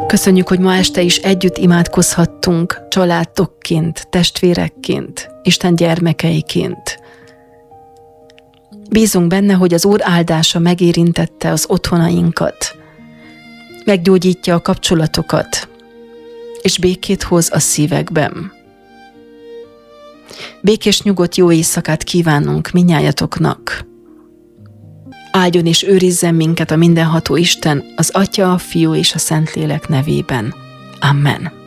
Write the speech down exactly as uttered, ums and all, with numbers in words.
Köszönjük, hogy ma este is együtt imádkozhattunk, családokként, testvérekként, Isten gyermekeiként. Bízunk benne, hogy az Úr áldása megérintette az otthonainkat, meggyógyítja a kapcsolatokat, és békét hoz a szívekben. Békés, nyugodt, jó éjszakát kívánunk minnyájatoknak. Áldjon és őrizzen minket a mindenható Isten, az Atya, a Fiú és a Szentlélek nevében. Amen.